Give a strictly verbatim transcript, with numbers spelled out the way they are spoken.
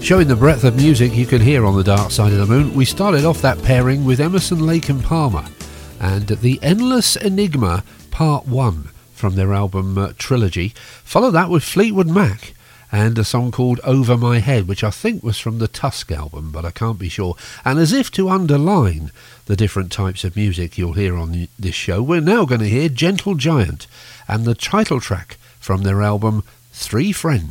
Showing the breadth of music you can hear on the Dark Side of the Moon, we started off that pairing with Emerson, Lake and Palmer and The Endless Enigma Part one from their album uh, Trilogy. Follow that with Fleetwood Mac and a song called Over My Head, which I think was from the Tusk album, but I can't be sure. And as if to underline the different types of music you'll hear on this show, we're now going to hear Gentle Giant and the title track from their album Three Friends.